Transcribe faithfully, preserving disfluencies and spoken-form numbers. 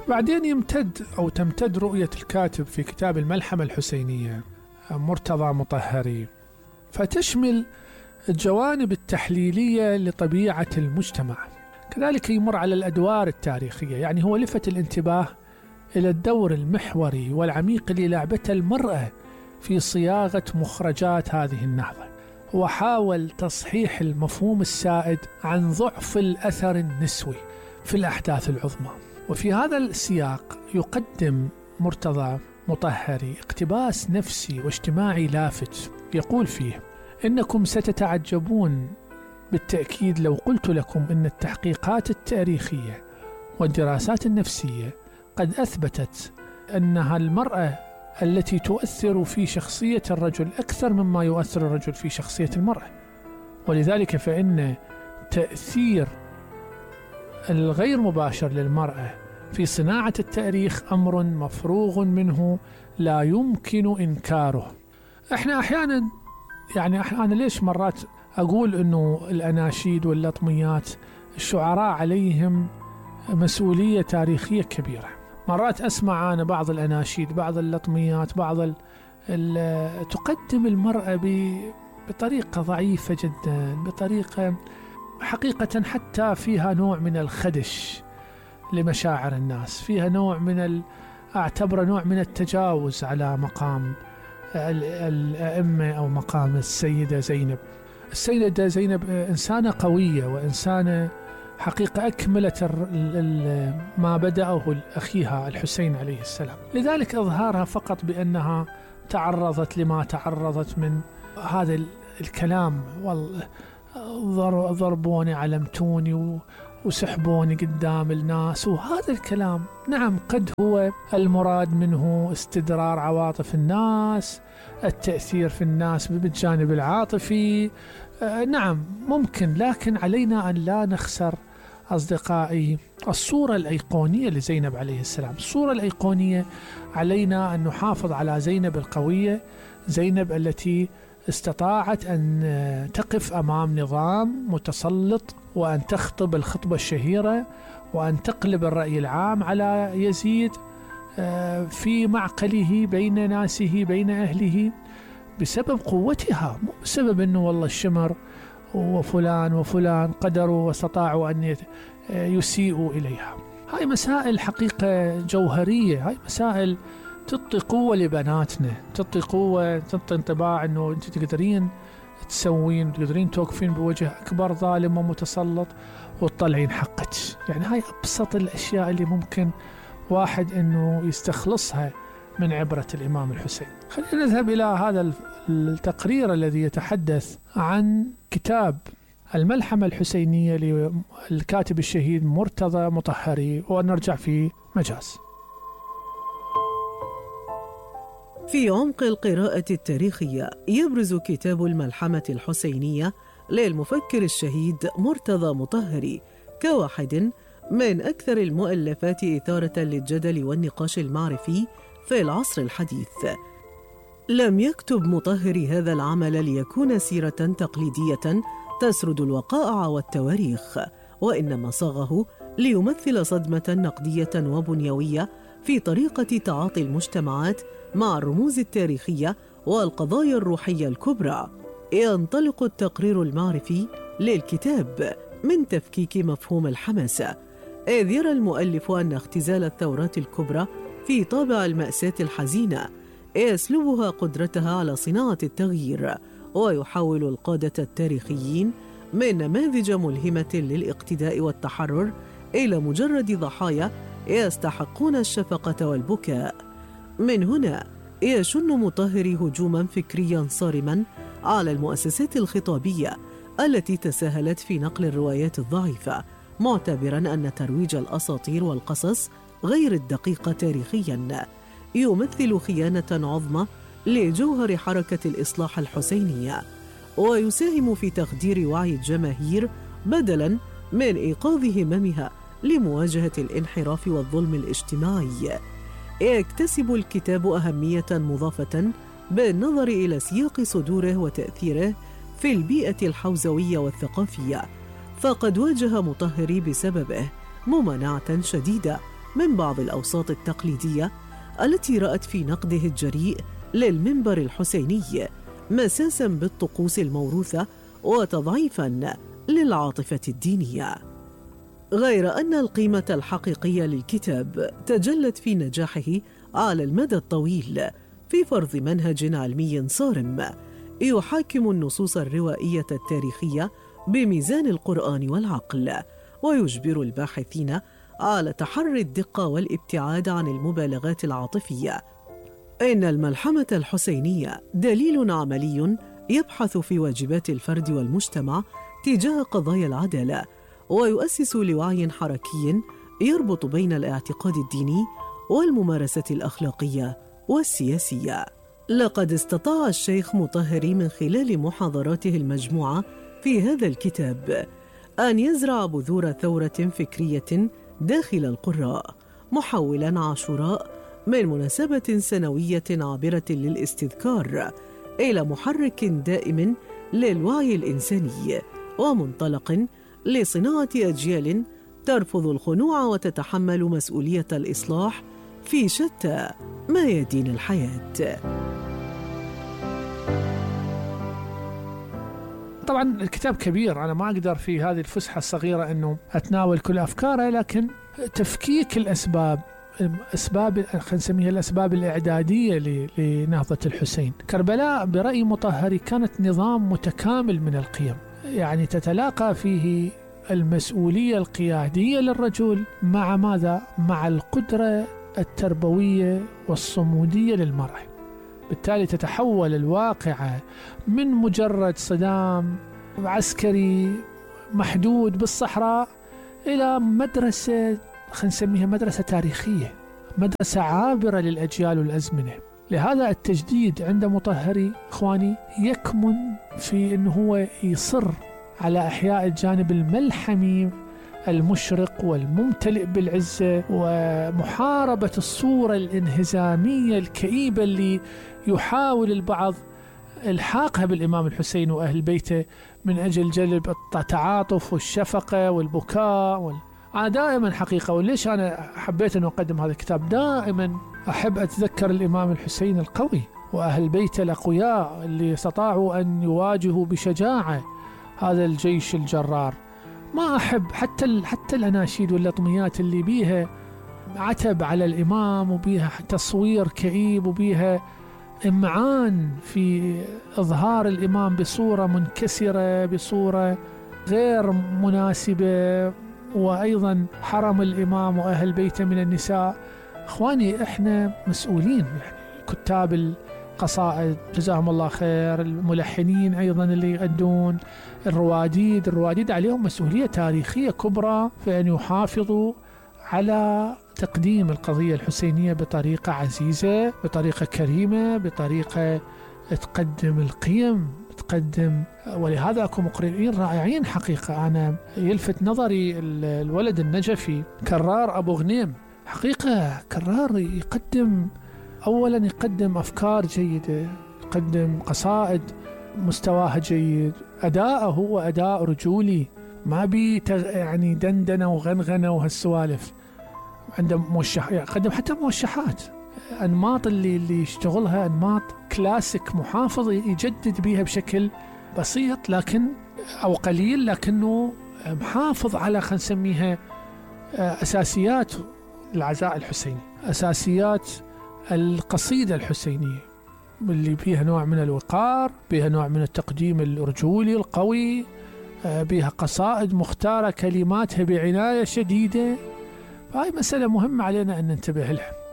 بعدين يمتد أو تمتد رؤية الكاتب في كتاب الملحمة الحسينية مرتضى مطهري، فتشمل الجوانب التحليلية لطبيعة المجتمع. كذلك يمر على الأدوار التاريخية، يعني هو لفت الانتباه إلى الدور المحوري والعميق اللي لعبته المرأة في صياغة مخرجات هذه النهضة. هو حاول تصحيح المفهوم السائد عن ضعف الأثر النسوي في الأحداث العظمى. وفي هذا السياق يقدم مرتضى مطهري اقتباس نفسي واجتماعي لافت، يقول فيه: إنكم ستتعجبون بالتأكيد لو قلت لكم إن التحقيقات التاريخية والدراسات النفسية قد أثبتت أنها المرأة التي تؤثر في شخصية الرجل أكثر مما يؤثر الرجل في شخصية المرأة، ولذلك فإن تأثير الغير مباشر للمرأة في صناعة التاريخ أمر مفروغ منه لا يمكن إنكاره. احنا أحيانا يعني أحيانا ليش مرات أقول أنه الأناشيد واللطميات الشعراء عليهم مسؤولية تاريخية كبيرة. مرات أسمع أنا بعض الأناشيد، بعض اللطميات، بعض ال ال تقدم المرأة بطريقة ضعيفة جدا، بطريقة حقيقة حتى فيها نوع من الخدش لمشاعر الناس، فيها نوع من ال أعتبر نوع من التجاوز على مقام الأئمة أو مقام السيدة زينب. السيدة زينب إنسانة قوية وإنسانة حقيقة أكملت ما بدأه أخيها الحسين عليه السلام، لذلك إظهارها فقط بأنها تعرضت لما تعرضت من هذا الكلام، ضربوني علمتوني وسحبوني قدام الناس، وهذا الكلام نعم قد هو المراد منه استدرار عواطف الناس، التأثير في الناس بالجانب العاطفي، آه نعم ممكن، لكن علينا أن لا نخسر أصدقائي الصورة الأيقونية لزينب عليه السلام. الصورة الأيقونية علينا أن نحافظ على زينب القوية، زينب التي استطاعت أن تقف أمام نظام متسلط وأن تخطب الخطبة الشهيرة وأن تقلب الرأي العام على يزيد في معقله بين ناسه بين أهله بسبب قوتها، مو بسبب أنه والله الشمر وفلان وفلان قدروا واستطاعوا أن يسيئوا إليها. هاي مسائل حقيقة جوهرية، هاي مسائل تعطي قوة لبناتنا، تعطي قوة، تعطي انطباع أنه أنت تقدرين تسوين، تقدرين توقفين بوجه أكبر ظالم ومتسلط وتطلعين حقك. يعني هاي أبسط الأشياء اللي ممكن واحد أنه يستخلصها من عبرة الإمام الحسين. خلينا نذهب إلى هذا التقرير الذي يتحدث عن كتاب الملحمة الحسينية للكاتب الشهيد مرتضى مطهري، ونرجع في مجاز. في عمق القراءة التاريخية يبرز كتاب الملحمة الحسينية للمفكر الشهيد مرتضى مطهري كواحد من أكثر المؤلفات إثارة للجدل والنقاش المعرفي في العصر الحديث. لم يكتب مطهري هذا العمل ليكون سيرة تقليدية تسرد الوقائع والتواريخ، وإنما صاغه ليمثل صدمة نقدية وبنيوية في طريقة تعاطي المجتمعات مع الرموز التاريخية والقضايا الروحية الكبرى. ينطلق التقرير المعرفي للكتاب من تفكيك مفهوم الحماسة، إذ يرى المؤلف أن اختزال الثورات الكبرى في طابع المأساة الحزينة يسلبها قدرتها على صناعة التغيير، ويحول القادة التاريخيين من نماذج ملهمة للاقتداء والتحرر إلى مجرد ضحايا يستحقون الشفقة والبكاء. من هنا يشن مطهري هجوما فكريا صارما على المؤسسات الخطابية التي تساهلت في نقل الروايات الضعيفة، معتبرا أن ترويج الأساطير والقصص غير الدقيقة تاريخيا يمثل خيانة عظمى لجوهر حركة الإصلاح الحسينية، ويساهم في تخدير وعي الجماهير بدلا من إيقاظ هممها لمواجهة الانحراف والظلم الاجتماعي. يكتسب الكتاب أهمية مضافة بالنظر إلى سياق صدوره وتأثيره في البيئة الحوزوية والثقافية، فقد واجه مطهري بسببه ممانعة شديدة من بعض الأوساط التقليدية التي رأت في نقده الجريء للمنبر الحسيني مساساً بالطقوس الموروثة وتضعيفاً للعاطفة الدينية. غير أن القيمة الحقيقية للكتاب تجلت في نجاحه على المدى الطويل في فرض منهج علمي صارم يحاكم النصوص الروائية التاريخية بميزان القرآن والعقل، ويجبر الباحثين على تحري الدقة والابتعاد عن المبالغات العاطفية. إن الملحمة الحسينية دليل عملي يبحث في واجبات الفرد والمجتمع تجاه قضايا العدالة، ويؤسس لوعي حركي يربط بين الاعتقاد الديني والممارسة الأخلاقية والسياسية. لقد استطاع الشيخ مطهري من خلال محاضراته المجموعة في هذا الكتاب أن يزرع بذور ثورة فكرية داخل القراء، محولاً عاشوراء من مناسبة سنوية عابرة للاستذكار إلى محرك دائم للوعي الإنساني، ومنطلق لصناعة أجيال ترفض الخنوع وتتحمل مسؤولية الإصلاح في شتى ميادين الحياة. طبعا الكتاب كبير، أنا ما أقدر في هذه الفسحة الصغيرة أنه أتناول كل أفكاره، لكن تفكيك الأسباب أسباب خلينا نسميها الأسباب الإعدادية لنهضة الحسين. كربلاء برأي مطهري كانت نظام متكامل من القيم، يعني تتلاقى فيه المسؤولية القيادية للرجل مع ماذا؟ مع القدرة التربوية والصمودية للمرأة. بالتالي تتحول الواقعة من مجرد صدام عسكري محدود بالصحراء إلى مدرسة خلينا نسميها مدرسة تاريخية، مدرسة عابرة للأجيال والأزمنة. لهذا التجديد عند مطهري إخواني يكمن في أنه هو يصر على إحياء الجانب الملحمي المشرق والممتلئ بالعزة، ومحاربة الصورة الانهزامية الكئيبة اللي يحاول البعض الحاقها بالإمام الحسين وأهل بيته من أجل جلب التعاطف والشفقة والبكاء وال... أنا دائما حقيقة، وليش أنا حبيت أن أقدم هذا الكتاب، دائما أحب أتذكر الإمام الحسين القوي وأهل بيته الأقوياء اللي استطاعوا أن يواجهوا بشجاعة هذا الجيش الجرار. ما أحب حتى حتى الأناشيد واللطميات اللي بيها عتب على الإمام وبيها تصوير كئيب وبيها إمعان في إظهار الإمام بصورة منكسرة، بصورة غير مناسبة، وأيضا حرم الإمام وأهل بيته من النساء. إخواني إحنا مسؤولين، يعني كتاب القصائد جزاهم الله خير، الملحنين أيضا اللي يغدون، الرواديد الرواديد عليهم مسؤولية تاريخية كبرى في أن يحافظوا على تقديم القضية الحسينية بطريقة عزيزة، بطريقة كريمة، بطريقة تقدم القيم، تقدم. ولهذا أكو مقرئين رائعين حقيقة. أنا يلفت نظري الولد النجفي كرار أبو غنيم، حقيقة كرار يقدم، أولا يقدم أفكار جيدة، يقدم قصائد مستواها جيد، أداءه هو أداء رجولي، ما بي يعني دندنة وغنغنة وهالسوالف. عنده موشح، يقدم حتى موشحات، أنماط اللي اللي يشتغلها أنماط كلاسيك محافظ، يجدد بيها بشكل بسيط لكن أو قليل، لكنه محافظ على خلينا نسميها أساسيات العزاء الحسيني، أساسيات القصيدة الحسينية اللي فيها نوع من الوقار، فيها نوع من التقديم الرجولي القوي، بها قصائد مختارة كلماتها بعناية شديدة. هاي مسألة مهمة علينا أن ننتبه لها.